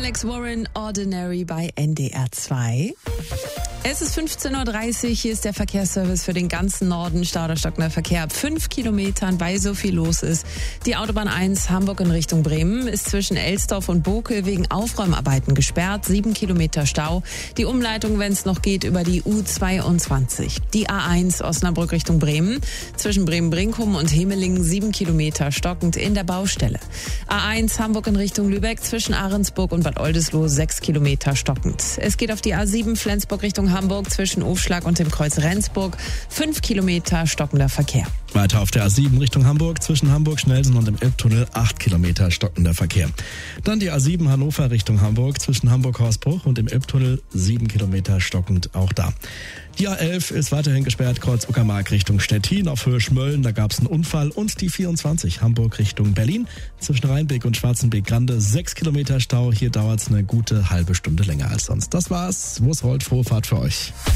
Alex Warren, Ordinary bei NDR 2. Es ist 15.30 Uhr, hier ist der Verkehrsservice für den ganzen Norden. Stau oder stockender Verkehr ab 5 Kilometern, weil so viel los ist. Die Autobahn 1 Hamburg in Richtung Bremen ist zwischen Elsdorf und Bokel wegen Aufräumarbeiten gesperrt. 7 Kilometer Stau. Die Umleitung, wenn es noch geht, über die U22. Die A1 Osnabrück Richtung Bremen. Zwischen Bremen-Brinkum und Hemelingen 7 Kilometer stockend in der Baustelle. A1 Hamburg in Richtung Lübeck zwischen Ahrensburg und Bad Oldesloe 6 Kilometer stockend. Es geht auf die A7 Flensburg Richtung Hamburg zwischen Ofschlag und dem Kreuz Rendsburg 5 Kilometer stockender Verkehr. Weiter auf der A7 Richtung Hamburg zwischen Hamburg-Schnellsen und dem Elbtunnel 8 Kilometer stockender Verkehr. Dann die A7 Hannover Richtung Hamburg zwischen Hamburg-Horsbruch und dem Elbtunnel 7 Kilometer stockend auch da. Die A11 ist weiterhin gesperrt, Kreuz Uckermark Richtung Stettin auf Höhe Schmölln, da gab es einen Unfall. Und die 24 Hamburg Richtung Berlin zwischen Rheinbeek und Schwarzenbeek-Grande 6 Kilometer Stau. Hier dauert es eine gute halbe Stunde länger als sonst. Das war's. Wo es rollt, frohe Fahrt für euch.